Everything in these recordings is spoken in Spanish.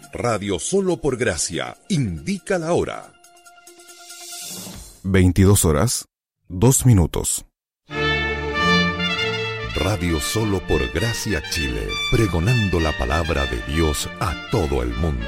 Radio Solo por Gracia indica la hora. 22 horas, 2 minutos. Radio Solo por Gracia Chile, pregonando la palabra de Dios a todo el mundo.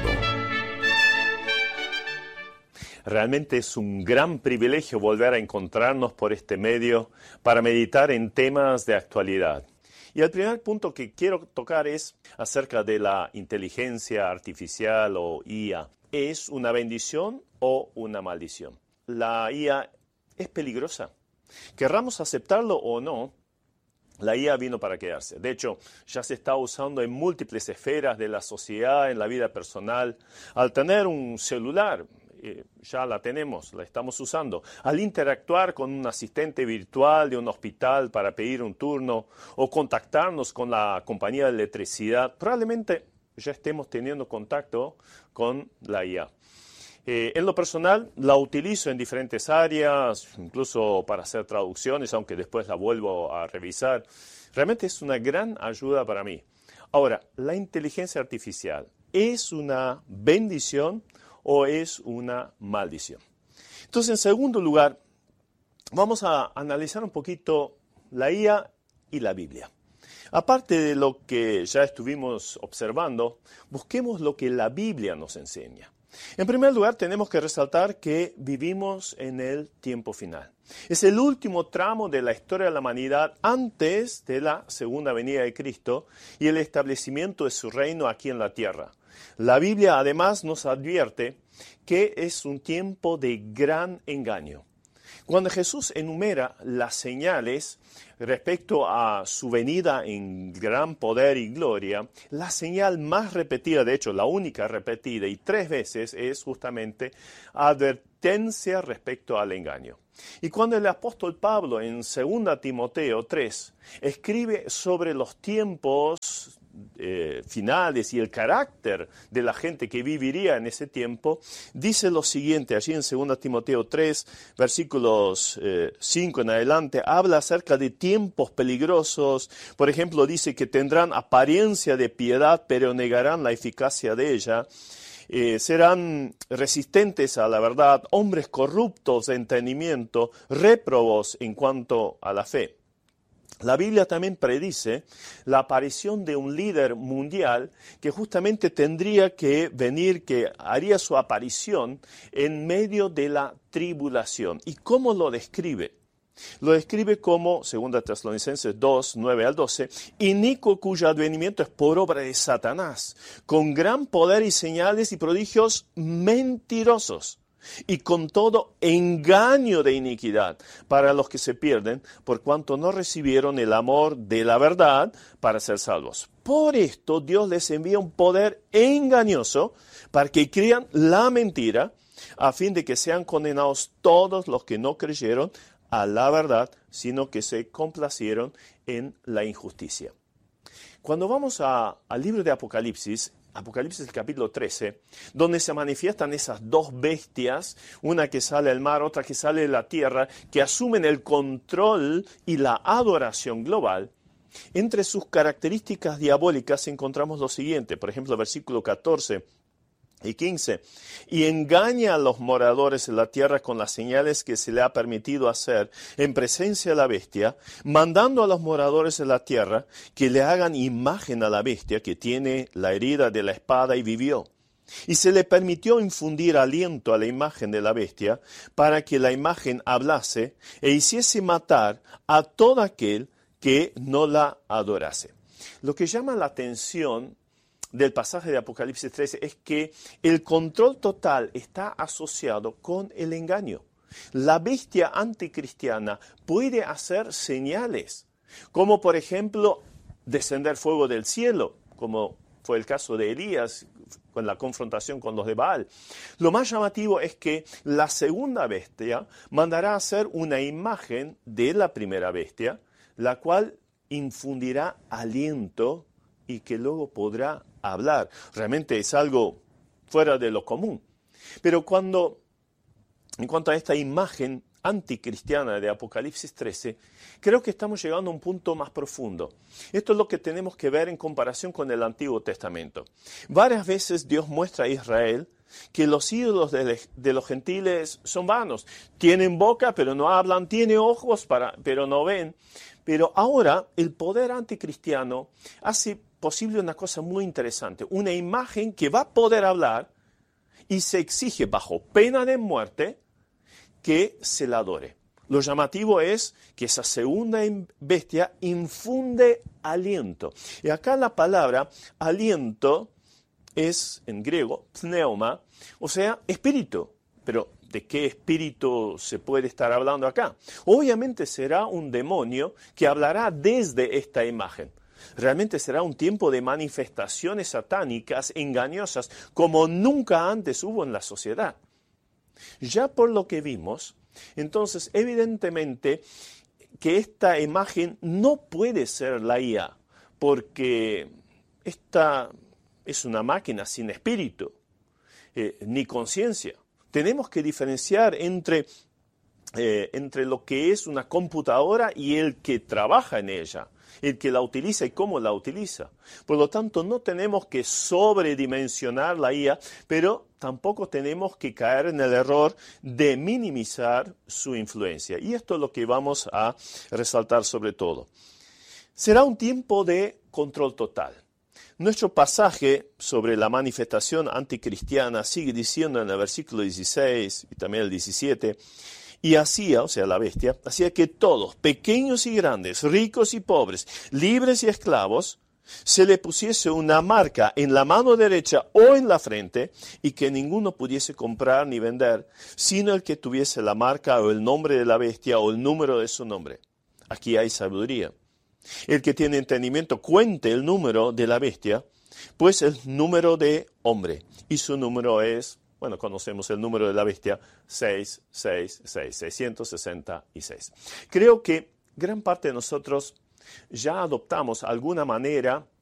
Realmente es un gran privilegio volver a encontrarnos por este medio para meditar en temas de actualidad. Y el primer punto que quiero tocar es acerca de la inteligencia artificial o IA. ¿Es una bendición o una maldición? La IA es peligrosa. Querramos aceptarlo o no, la IA vino para quedarse. De hecho, ya se está usando en múltiples esferas de la sociedad, en la vida personal. Al tener un celular, ya la tenemos, la estamos usando. Al interactuar con un asistente virtual de un hospital para pedir un turno o contactarnos con la compañía de electricidad, probablemente ya estemos teniendo contacto con la IA. En lo personal, la utilizo en diferentes áreas, incluso para hacer traducciones, aunque después la vuelvo a revisar. Realmente es una gran ayuda para mí. Ahora, ¿la inteligencia artificial es una bendición o es una maldición? Entonces, en segundo lugar, vamos a analizar un poquito la IA y la Biblia. Aparte de lo que ya estuvimos observando, busquemos lo que la Biblia nos enseña. En primer lugar, tenemos que resaltar que vivimos en el tiempo final. Es el último tramo de la historia de la humanidad antes de la segunda venida de Cristo y el establecimiento de su reino aquí en la tierra. La Biblia además nos advierte que es un tiempo de gran engaño. Cuando Jesús enumera las señales respecto a su venida en gran poder y gloria, la señal más repetida, de hecho la única repetida y 3 veces, es justamente advertencia respecto al engaño. Y cuando el apóstol Pablo en 2 Timoteo 3 escribe sobre los tiempos finales y el carácter de la gente que viviría en ese tiempo, dice lo siguiente, allí en 2 Timoteo 3, versículos 5 en adelante, habla acerca de tiempos peligrosos. Por ejemplo, dice que tendrán apariencia de piedad, pero negarán la eficacia de ella. Serán resistentes a la verdad, hombres corruptos de entendimiento, réprobos en cuanto a la fe. La Biblia también predice la aparición de un líder mundial que justamente tendría que venir, que haría su aparición en medio de la tribulación. ¿Y cómo lo describe? Lo describe como, 2 Tesalonicenses 2, 9 al 12, inicuo cuyo advenimiento es por obra de Satanás, con gran poder y señales y prodigios mentirosos, y con todo engaño de iniquidad para los que se pierden, por cuanto no recibieron el amor de la verdad para ser salvos. Por esto Dios les envía un poder engañoso para que crean la mentira, a fin de que sean condenados todos los que no creyeron a la verdad, sino que se complacieron en la injusticia. Cuando vamos al libro de Apocalipsis el capítulo 13, donde se manifiestan esas 2 bestias, una que sale del mar, otra que sale de la tierra, que asumen el control y la adoración global. Entre sus características diabólicas encontramos lo siguiente, por ejemplo, versículo 14 y 15, y engaña a los moradores de la tierra con las señales que se le ha permitido hacer en presencia de la bestia, mandando a los moradores de la tierra que le hagan imagen a la bestia que tiene la herida de la espada y vivió. Y se le permitió infundir aliento a la imagen de la bestia para que la imagen hablase e hiciese matar a todo aquel que no la adorase. Lo que llama la atención del pasaje de Apocalipsis 13 es que el control total está asociado con el engaño. La bestia anticristiana puede hacer señales, como por ejemplo descender fuego del cielo, como fue el caso de Elías con la confrontación con los de Baal. Lo más llamativo es que la segunda bestia mandará a hacer una imagen de la primera bestia, la cual infundirá aliento y que luego podrá hablar. Realmente es algo fuera de lo común. Pero en cuanto a esta imagen, anticristiana de Apocalipsis 13, creo que estamos llegando a un punto más profundo. Esto es lo que tenemos que ver en comparación con el Antiguo Testamento. Varias veces Dios muestra a Israel que los ídolos de los gentiles son vanos. Tienen boca, pero no hablan, tienen ojos, pero no ven. Pero ahora el poder anticristiano hace posible una cosa muy interesante, una imagen que va a poder hablar y se exige bajo pena de muerte que se la adore. Lo llamativo es que esa segunda bestia infunde aliento. Y acá la palabra aliento es en griego pneuma, o sea, espíritu. Pero ¿de qué espíritu se puede estar hablando acá? Obviamente será un demonio que hablará desde esta imagen. Realmente será un tiempo de manifestaciones satánicas engañosas como nunca antes hubo en la sociedad. Ya por lo que vimos, entonces evidentemente que esta imagen no puede ser la IA, porque esta es una máquina sin espíritu, ni conciencia. Tenemos que diferenciar entre lo que es una computadora y el que trabaja en ella, el que la utiliza y cómo la utiliza. Por lo tanto, no tenemos que sobredimensionar la IA, pero tampoco tenemos que caer en el error de minimizar su influencia. Y esto es lo que vamos a resaltar sobre todo. Será un tiempo de control total. Nuestro pasaje sobre la manifestación anticristiana sigue diciendo en el versículo 16 y también el 17, y hacía, o sea, la bestia, hacía que todos, pequeños y grandes, ricos y pobres, libres y esclavos, se le pusiese una marca en la mano derecha o en la frente y que ninguno pudiese comprar ni vender, sino el que tuviese la marca o el nombre de la bestia o el número de su nombre. Aquí hay sabiduría. El que tiene entendimiento cuente el número de la bestia, pues el número de hombre, y su número es, bueno, conocemos el número de la bestia, 666. Creo que gran parte de nosotros ya adoptamos alguna manera